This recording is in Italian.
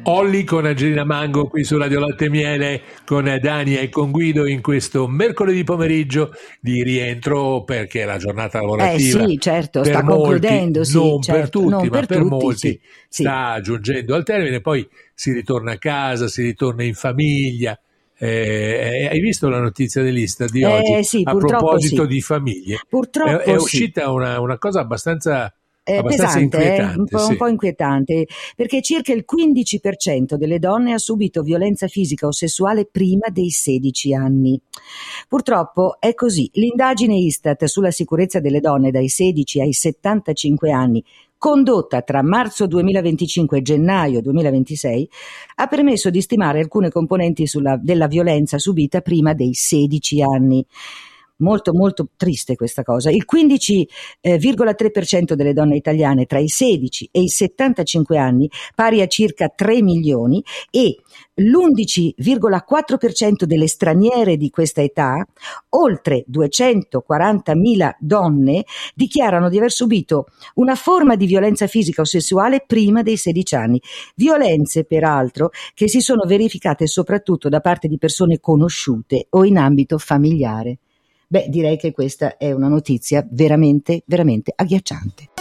Olli con Angelina Mango qui su Radio Latte e Miele, con Dani e con Guido in questo mercoledì pomeriggio di rientro, perché la giornata lavorativa sì, certo, per sta molti, concludendo, sì, non per certo, tutti, non ma per per tutti, molti sì, sì. sta giungendo al termine, poi si ritorna a casa, si ritorna in famiglia. Hai visto la notizia dell'Istat di oggi Sì, a purtroppo proposito sì. di famiglie? È Purtroppo sì. uscita una cosa abbastanza Pesante, inquietante, un sì. po' inquietante, perché circa il 15% delle donne ha subito violenza fisica o sessuale prima dei 16 anni. Purtroppo è così. L'indagine Istat sulla sicurezza delle donne dai 16 ai 75 anni, condotta tra marzo 2025 e gennaio 2026, ha permesso di stimare alcune componenti della violenza subita prima dei 16 anni. Molto molto triste questa cosa. Il 15,3% delle donne italiane tra i 16 e i 75 anni, pari a circa 3 milioni, e l'11,4% delle straniere di questa età, oltre 240.000 donne, dichiarano di aver subito una forma di violenza fisica o sessuale prima dei 16 anni. Violenze, peraltro, che si sono verificate soprattutto da parte di persone conosciute o in ambito familiare. Beh, direi che questa è una notizia veramente, veramente agghiacciante.